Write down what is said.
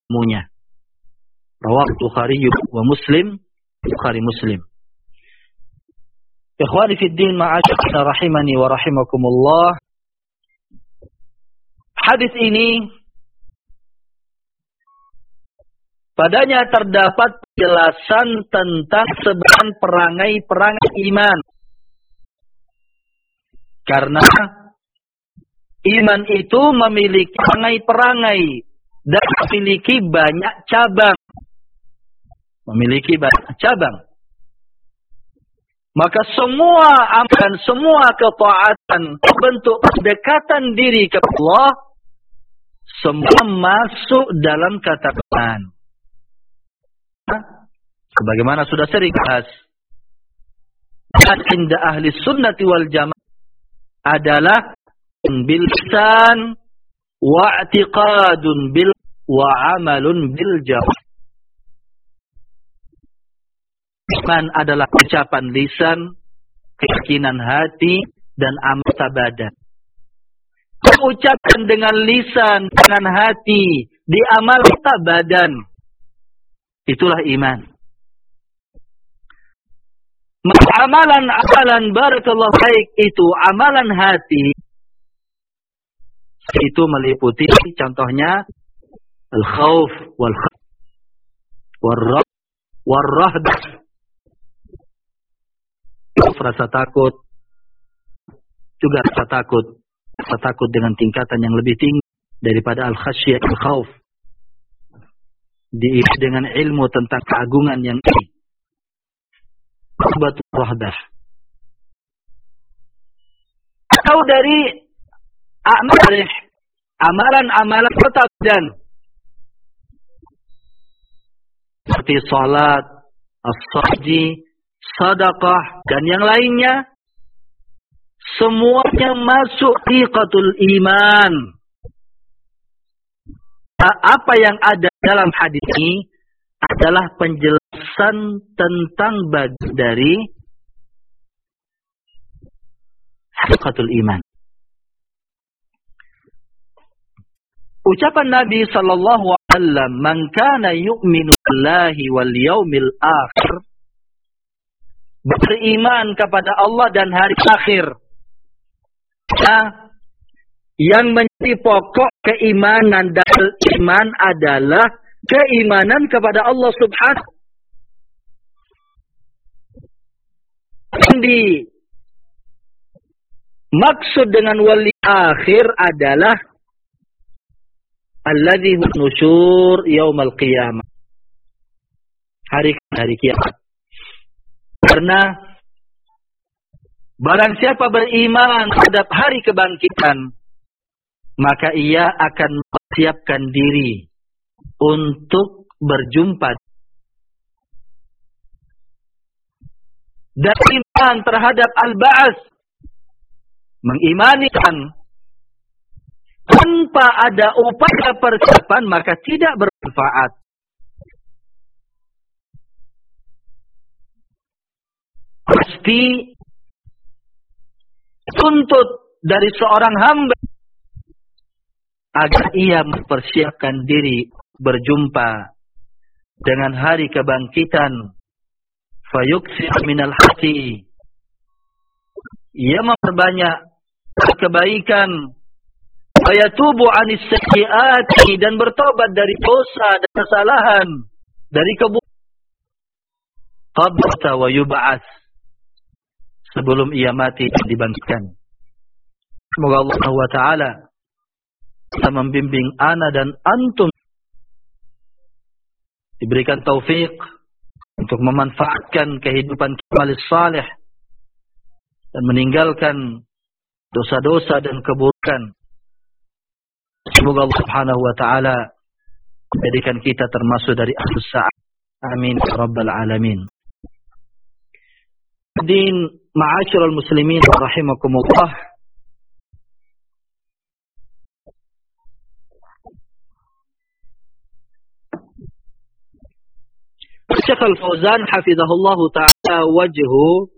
munya. Rawahu Bukhari wa Muslim, Bukhari Muslim. Ikhwani fi din, ma'asyiral rahimani wa rahimakumullah. Hadis ini padanya terdapat penjelasan tentang sebagian perangai-perangai iman. Karena iman itu memiliki perangai-perangai dan memiliki banyak cabang. Maka semua amalan, semua ketaatan, bentuk pendekatan diri kepada Allah, semua masuk dalam kata iman. Sebagaimana sudah sering bahas, inda ahli sunnati wal jamaah adalah bil lisan wa i'tiqadun bil wa amalun bil jawarih. Iman adalah ucapan lisan, keyakinan hati, dan amal badan. Ucapan dengan lisan, dengan hati, diamal badan. Itulah iman. Amalan barakallahu baik itu amalan hati. Itu meliputi contohnya al-khauf wal-rahbah. Rasa takut, juga rasa takut dengan tingkatan yang lebih tinggi daripada al-khasyah, al-khauf. Diisi dengan ilmu tentang keagungan yang tinggi. Rahbah. Atau dari amalan pertabadan seperti salat, as-saji, sedekah, dan yang lainnya, semuanya masuk haqiqatul iman. Apa yang ada dalam hadis ini adalah penjelasan tentang bagian dari haqiqatul iman. Ucapan Nabi sallallahu alaihi wasallam, "Man kana yu'minu billahi wal yaumil akhir," beriman kepada Allah dan hari akhir. Nah, yang menjadi pokok keimanan dan iman adalah keimanan kepada Allah Subhanahu. Yang maksud dengan wali akhir adalah alladzi nusyur yaumal qiyamah. Hari kiamat. Karena barang siapa beriman terhadap hari kebangkitan, maka ia akan mempersiapkan diri untuk berjumpa. Dan iman terhadap al-ba'ats, mengimanikan tanpa ada upaya persiapan maka tidak bermanfaat. Pasti tuntut dari seorang hamba agar ia mempersiapkan diri berjumpa dengan hari kebangkitan. Fayuksir minal hati, ia memperbanyak kebaikan. Fayatubu anis sayyiati, dan bertobat dari dosa dan kesalahan, dari keburukan. Qabla wa yub'ats, sebelum ia mati dan dibangkitkan. Semoga Allah wa ta'ala bisa membimbing ana dan antum, diberikan taufik untuk memanfaatkan kehidupan kita saleh dan meninggalkan dosa-dosa dan keburukan. Semoga Allah Subhanahu wa ta'ala menjadikan kita termasuk dari ahlus sa'ad. Amin ya rabbal alamin. Din ma'asyiral muslimin rahimakumullah. Syekh Al-Fauzan hafizahullah ta'ala wajhu